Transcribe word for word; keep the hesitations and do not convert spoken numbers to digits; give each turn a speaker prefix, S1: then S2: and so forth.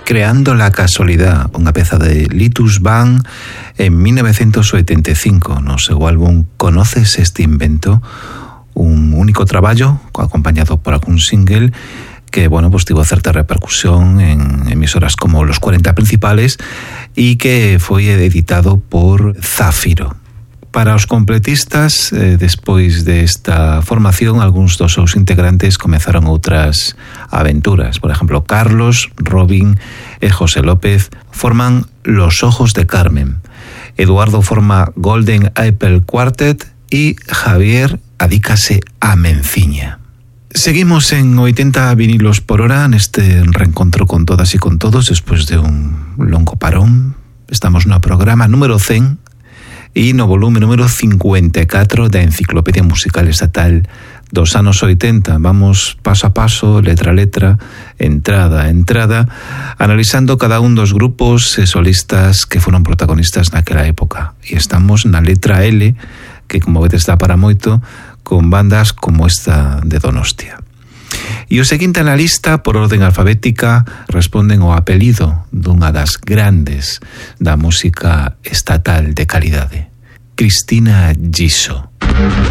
S1: Creando la casualidad, unha peza de Litus Band en mil novecientos oitenta e cinco, no seu álbum Conoces este invento, un único traballo acompañado por algún single que, bueno, pues tivo certa repercusión en emisoras como Los cuarenta Principales e que foi editado por Zafiro. Para os completistas, eh, despois desta formación, algúns dos seus integrantes comezaron outras aventuras. Por exemplo, Carlos, Robin e José López forman Los Ojos de Carmen. Eduardo forma Golden Apple Quartet e Javier adícase a Menciña. Seguimos en oitenta vinilos por hora neste reencontro con todas e con todos despois de un longo parón. Estamos no programa número cen e no volume número cincuenta e catro da Enciclopedia Musical Estatal dos anos oitenta. Vamos paso a paso, letra a letra, entrada a entrada, analizando cada un dos grupos e solistas que foron protagonistas naquela época. E estamos na letra L, que como vedes dá para moito, con bandas como esta de Donostia. E o seguinte na lista, por orden alfabética, responden ao apelido dunha das grandes da música estatal de calidade, Cristina Giso.